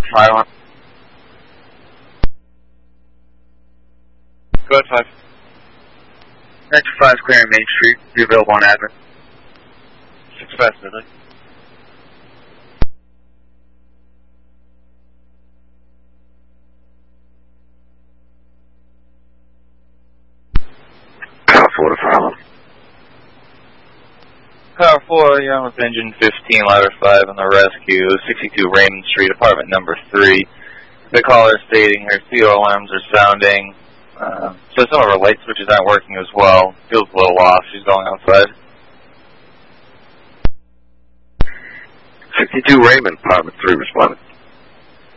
5 on. Go ahead, 5. 925 clearing Main Street. Be available on admin. 65 Midley. Power 4 to Farland. Power 4, you're on with engine 15, ladder 5 on the rescue, 62 Raymond Street, apartment number 3. The caller is stating her CO alarms are sounding, so some of her light switches aren't working as well. Feels a little off. She's going outside. 62 Raymond, apartment 3, responding.